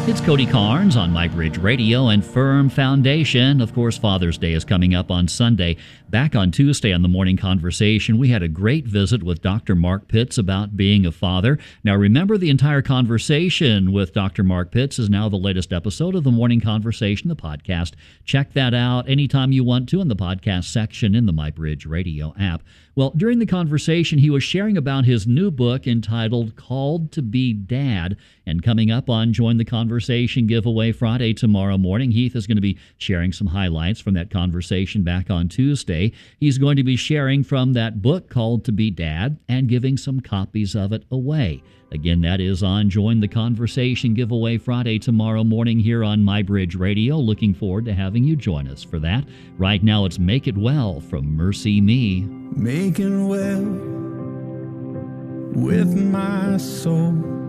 It's Cody Carnes on MyBridge Radio and Firm Foundation. Of course, Father's Day is coming up on Sunday. Back on Tuesday on the Morning Conversation, we had a great visit with Dr. Mark Pitts about being a father. Now, remember, the entire conversation with Dr. Mark Pitts is now the latest episode of the Morning Conversation, the podcast. Check that out anytime you want to in the podcast section in the MyBridge Radio app. Well, during the conversation, he was sharing about his new book entitled Called to Be Dad. And coming up on Join the Conversation giveaway Friday tomorrow morning, Heath is going to be sharing some highlights from that conversation back on Tuesday. He's going to be sharing from that book Called to Be Dad and giving some copies of it away. Again, that is on Join the Conversation giveaway Friday tomorrow morning here on MyBridge Radio. Looking forward to having you join us for that. Right now, it's Make It Well from Mercy Me. Making well with my soul.